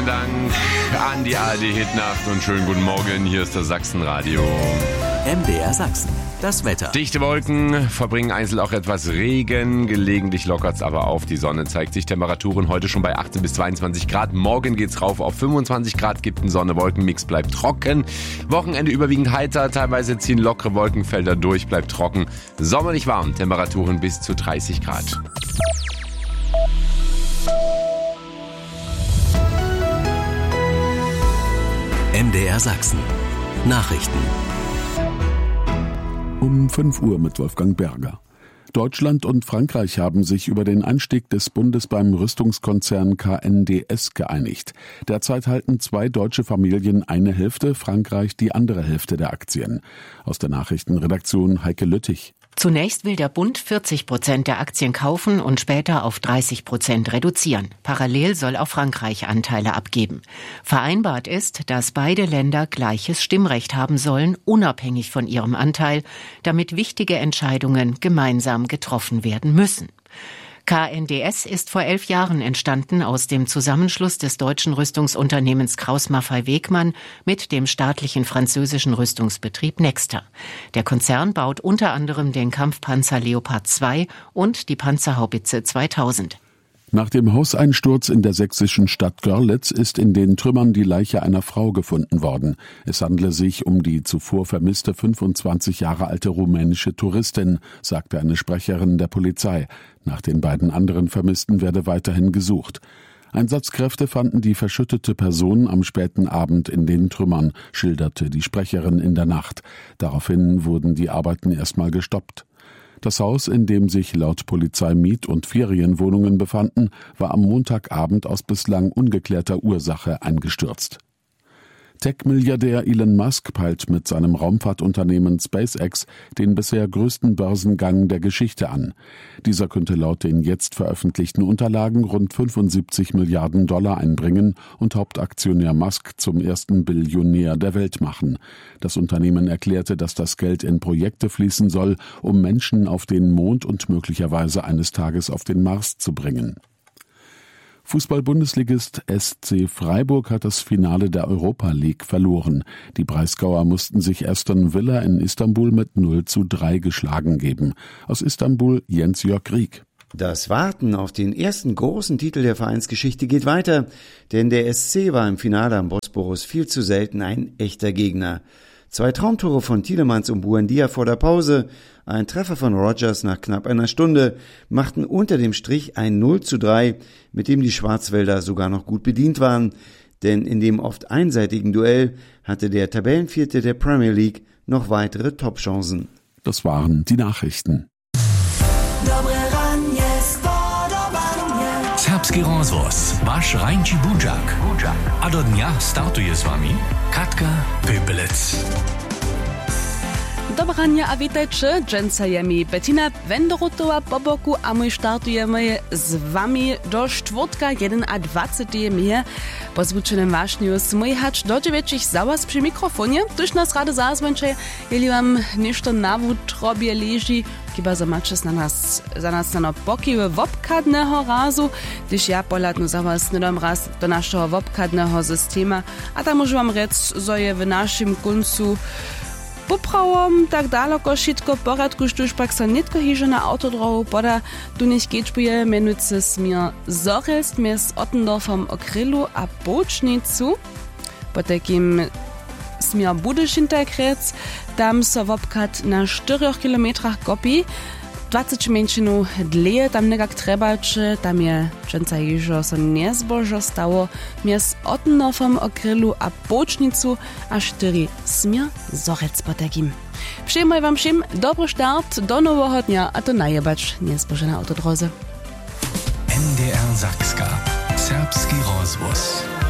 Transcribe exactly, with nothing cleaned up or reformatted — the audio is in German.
vielen Dank an die A R D-Hitnacht und schönen guten Morgen. Hier ist das Sachsenradio. M D R Sachsen, das Wetter. Dichte Wolken verbringen einzeln auch etwas Regen. Gelegentlich lockert es aber auf. Die Sonne zeigt sich. Temperaturen heute schon bei achtzehn bis zweiundzwanzig Grad. Morgen geht's rauf auf fünfundzwanzig Grad. Gibt einen Sonne-Wolken-Mix, bleibt trocken. Wochenende überwiegend heiter. Teilweise ziehen lockere Wolkenfelder durch, bleibt trocken. Sommerlich warm. Temperaturen bis zu dreißig Grad. M D R Sachsen. Nachrichten. Um fünf Uhr mit Wolfgang Berger. Deutschland und Frankreich haben sich über den Einstieg des Bundes beim Rüstungskonzern K N D S geeinigt. Derzeit halten zwei deutsche Familien eine Hälfte, Frankreich die andere Hälfte der Aktien. Aus der Nachrichtenredaktion Heike Lüttich. Zunächst will der Bund vierzig Prozent der Aktien kaufen und später auf dreißig Prozent reduzieren. Parallel soll auch Frankreich Anteile abgeben. Vereinbart ist, dass beide Länder gleiches Stimmrecht haben sollen, unabhängig von ihrem Anteil, damit wichtige Entscheidungen gemeinsam getroffen werden müssen. K N D S ist vor elf Jahren entstanden aus dem Zusammenschluss des deutschen Rüstungsunternehmens Krauss-Maffei-Wegmann mit dem staatlichen französischen Rüstungsbetrieb Nexter. Der Konzern baut unter anderem den Kampfpanzer Leopard zwei und die Panzerhaubitze zweitausend. Nach dem Hauseinsturz in der sächsischen Stadt Görlitz ist in den Trümmern die Leiche einer Frau gefunden worden. Es handle sich um die zuvor vermisste fünfundzwanzig Jahre alte rumänische Touristin, sagte eine Sprecherin der Polizei. Nach den beiden anderen Vermissten werde weiterhin gesucht. Einsatzkräfte fanden die verschüttete Person am späten Abend in den Trümmern, schilderte die Sprecherin in der Nacht. Daraufhin wurden die Arbeiten erstmal gestoppt. Das Haus, in dem sich laut Polizei Miet- und Ferienwohnungen befanden, war am Montagabend aus bislang ungeklärter Ursache eingestürzt. Tech-Milliardär Elon Musk peilt mit seinem Raumfahrtunternehmen SpaceX den bisher größten Börsengang der Geschichte an. Dieser könnte laut den jetzt veröffentlichten Unterlagen rund fünfundsiebzig Milliarden Dollar einbringen und Hauptaktionär Musk zum ersten Billionär der Welt machen. Das Unternehmen erklärte, dass das Geld in Projekte fließen soll, um Menschen auf den Mond und möglicherweise eines Tages auf den Mars zu bringen. Fußball-Bundesligist S C Freiburg hat das Finale der Europa League verloren. Die Breisgauer mussten sich Aston Villa in Istanbul mit null zu drei geschlagen geben. Aus Istanbul Jens-Jörg Rieck. Das Warten auf den ersten großen Titel der Vereinsgeschichte geht weiter, denn der S C war im Finale am Bosporus viel zu selten ein echter Gegner. Zwei Traumtore von Tielemans und Buendia vor der Pause, ein Treffer von Rogers nach knapp einer Stunde machten unter dem Strich ein null zu drei, mit dem die Schwarzwälder sogar noch gut bedient waren, denn in dem oft einseitigen Duell hatte der Tabellenvierte der Premier League noch weitere Topchancen. Das waren die Nachrichten. Serbski rozvoz, vaš Rajnči Budžak. A do dňa startuje s vami Katka Pöpelec. Dobrania a witajcie, dżęca jemi Bettina Wenderotowa po boku, a my startujemy z wami do czwartka jeden a dwadzieścia mnie. Po zwyczajnym ważniu smychacz do dziewięciu załaz przy mikrofonie. Tuż nas rady zazwyczaj, jeli wam nieszto nawód robię leży, chyba zobaczysz na nas, za nas na boki wopkadnego razu, gdyż ja polatno za was nie dam raz do naszego wopkadnego systema, a tam może wam rec, że je w naszym końcu poprawom tak daleko wszystko w porządku, sztuż pak so nitko hiže na autodrohu poda, tu nicht gečbuje, menujce smir Zorelst mes Ottendorfom Okrylu a Bočnicu, po takim smir Budyšinterkrec, tam so wopkat na czterech kilometrach kopi, dwadzieścia menšinu dleje, tam nekak trebače, tam je čenca jižo so nezbožo stało, mes Ottendorfom Okrylu a Bočnicu a cztery smir Zorec po takim. Przyjmuję wam všim dobry start do nowego dnia, a to najebacz nezbožo na autodroze. M D R Sakska. Serbski rozvoz.